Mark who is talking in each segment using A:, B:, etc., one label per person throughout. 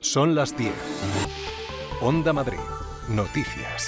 A: Son las 10. Onda Madrid. Noticias.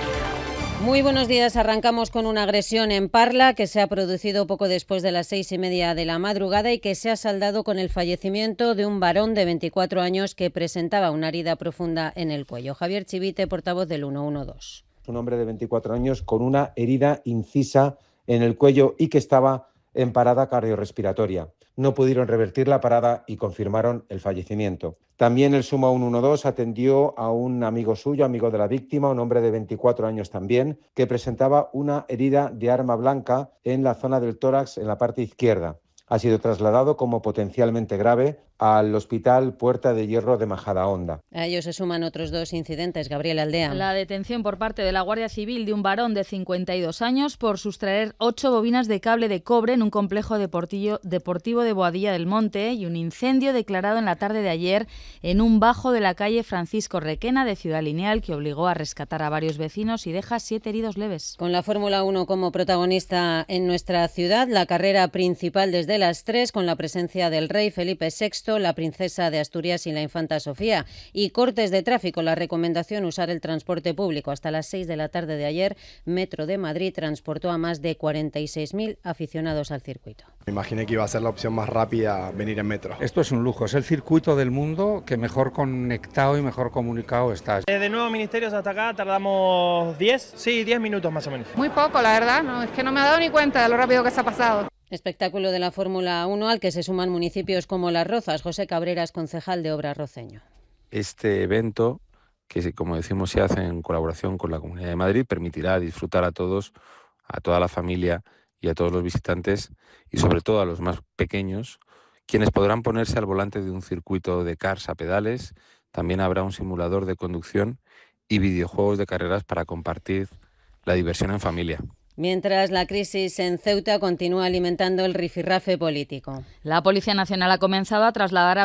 B: Muy buenos días. Arrancamos con una agresión en Parla que se ha producido poco después de las 6:30 de la madrugada y que se ha saldado con el fallecimiento de un varón de 24 años que presentaba una herida profunda en el cuello. Javier Chivite, portavoz del 112.
C: Un hombre de 24 años con una herida incisa en el cuello y que estaba en parada cardiorrespiratoria. No pudieron revertir la parada y confirmaron el fallecimiento. También el SUMA 112 atendió a un amigo suyo, amigo de la víctima, un hombre de 24 años también, que presentaba una herida de arma blanca en la zona del tórax en la parte izquierda. Ha sido trasladado como potencialmente grave al Hospital Puerta de Hierro de Majadahonda.
B: A ellos se suman otros dos incidentes. Gabriel Aldea.
D: La detención por parte de la Guardia Civil de un varón de 52 años por sustraer 8 bobinas de cable de cobre en un complejo deportivo de Boadilla del Monte y un incendio declarado en la tarde de ayer en un bajo de la calle Francisco Requena de Ciudad Lineal que obligó a rescatar a varios vecinos y deja 7 heridos leves.
B: Con la Fórmula 1 como protagonista en nuestra ciudad, la carrera principal desde las 3 con la presencia del rey Felipe VI, la princesa de Asturias y la infanta Sofía. Y cortes de tráfico, la recomendación usar el transporte público. Hasta las 6 de la tarde de ayer, Metro de Madrid transportó a más de 46.000 aficionados al circuito.
E: Me imaginé que iba a ser la opción más rápida venir en metro.
F: Esto es un lujo, es el circuito del mundo que mejor conectado y mejor comunicado está.
G: De Nuevos Ministerios hasta acá tardamos 10 minutos más o menos.
H: Muy poco, la verdad, no, es que no me he dado ni cuenta de lo rápido que se ha pasado.
B: Espectáculo de la Fórmula 1 al que se suman municipios como Las Rozas. José Cabreras, concejal de Obras Roceño.
I: Este evento, que como decimos se hace en colaboración con la Comunidad de Madrid, permitirá disfrutar a todos, a toda la familia y a todos los visitantes y sobre todo a los más pequeños, quienes podrán ponerse al volante de un circuito de karts a pedales. También habrá un simulador de conducción y videojuegos de carreras para compartir la diversión en familia.
B: Mientras la crisis en Ceuta continúa alimentando el rifirrafe político.
D: La Policía Nacional ha comenzado a trasladar a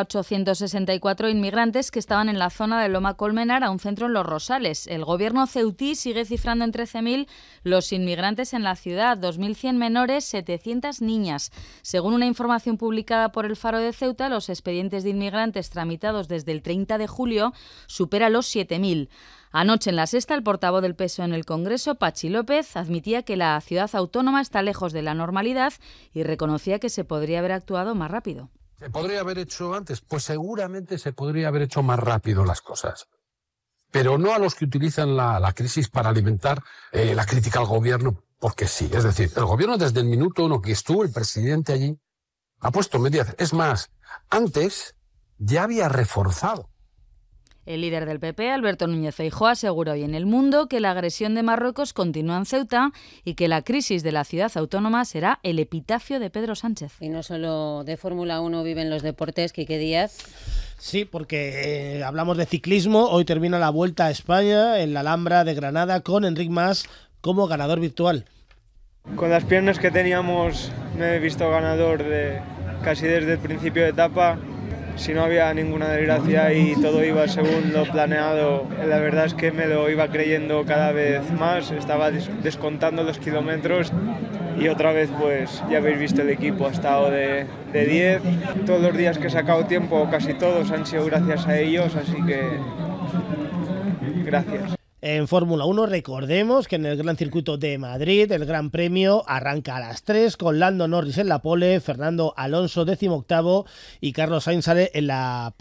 D: 864 inmigrantes que estaban en la zona de Loma Colmenar a un centro en Los Rosales. El gobierno ceutí sigue cifrando en 13.000 los inmigrantes en la ciudad, 2.100 menores, 700 niñas. Según una información publicada por El Faro de Ceuta, los expedientes de inmigrantes tramitados desde el 30 de julio superan los 7.000. Anoche en la sexta, el portavoz del PSOE en el Congreso, Pachi López, admitía que la ciudad autónoma está lejos de la normalidad y reconocía que se podría haber actuado más rápido.
J: ¿Se podría haber hecho antes? Pues seguramente se podría haber hecho más rápido las cosas. Pero no a los que utilizan la crisis para alimentar la crítica al gobierno, porque sí. Es decir, el gobierno desde el minuto 1 que estuvo el presidente allí ha puesto medidas. Es más, antes ya había reforzado.
D: El líder del PP, Alberto Núñez Feijóo, aseguró hoy en El Mundo que la agresión de Marruecos continúa en Ceuta y que la crisis de la ciudad autónoma será el epitafio de Pedro Sánchez.
B: Y no solo de Fórmula 1 viven los deportes, Quique Díaz.
K: Sí, porque hablamos de ciclismo. Hoy termina la Vuelta a España en la Alhambra de Granada con Enric Mas como ganador virtual.
G: Con las piernas que teníamos me he visto ganador casi desde el principio de etapa. Si no había ninguna desgracia y todo iba según lo planeado, la verdad es que me lo iba creyendo cada vez más, estaba descontando los kilómetros y otra vez pues ya habéis visto el equipo ha estado de 10, todos los días que he sacado tiempo, casi todos han sido gracias a ellos, así que gracias.
K: En Fórmula 1 recordemos que en el Gran Circuito de Madrid el Gran Premio arranca a las 3 con Lando Norris en la pole, Fernando Alonso 18º y Carlos Sainz sale en la